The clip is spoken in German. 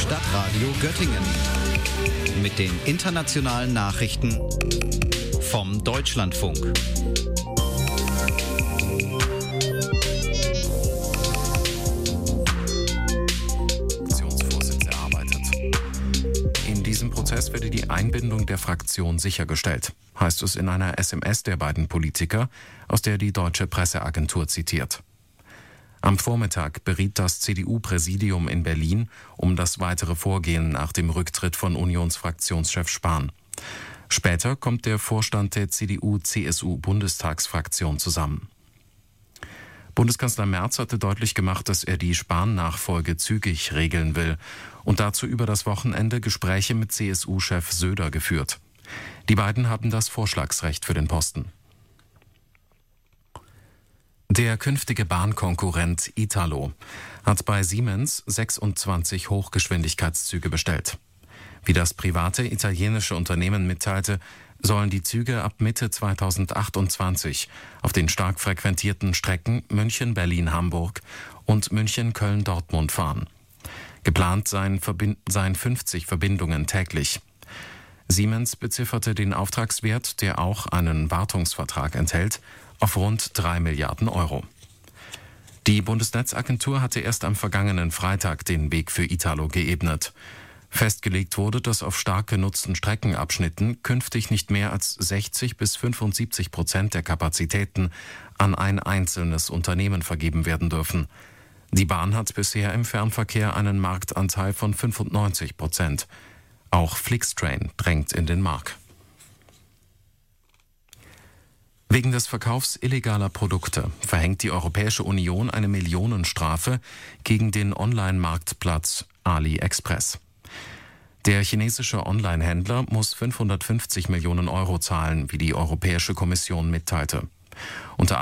Stadtradio Göttingen mit den internationalen Nachrichten vom Deutschlandfunk. Fraktionsvorsitzende arbeitet. In diesem Prozess werde die Einbindung der Fraktion sichergestellt, heißt es in einer SMS der beiden Politiker, aus der die deutsche Presseagentur zitiert. Am Vormittag beriet das CDU-Präsidium in Berlin um das weitere Vorgehen nach dem Rücktritt von Unionsfraktionschef Spahn. Später kommt der Vorstand der CDU-CSU-Bundestagsfraktion zusammen. Bundeskanzler Merz hatte deutlich gemacht, dass er die Spahn-Nachfolge zügig regeln will und dazu über das Wochenende Gespräche mit CSU-Chef Söder geführt. Die beiden haben das Vorschlagsrecht für den Posten. Der künftige Bahnkonkurrent Italo hat bei Siemens 26 Hochgeschwindigkeitszüge bestellt. Wie das private italienische Unternehmen mitteilte, sollen die Züge ab Mitte 2028 auf den stark frequentierten Strecken München-Berlin-Hamburg und München-Köln-Dortmund fahren. Geplant seien 50 Verbindungen täglich. Siemens bezifferte den Auftragswert, der auch einen Wartungsvertrag enthält, auf rund 3 Milliarden Euro. Die Bundesnetzagentur hatte erst am vergangenen Freitag den Weg für Italo geebnet. Festgelegt wurde, dass auf stark genutzten Streckenabschnitten künftig nicht mehr als 60-75% der Kapazitäten an ein einzelnes Unternehmen vergeben werden dürfen. Die Bahn hat bisher im Fernverkehr einen Marktanteil von 95%. Auch Flixtrain drängt in den Markt. Wegen des Verkaufs illegaler Produkte verhängt die Europäische Union eine Millionenstrafe gegen den Online-Marktplatz AliExpress. Der chinesische Online-Händler muss 550 Millionen Euro zahlen, wie die Europäische Kommission mitteilte. Unter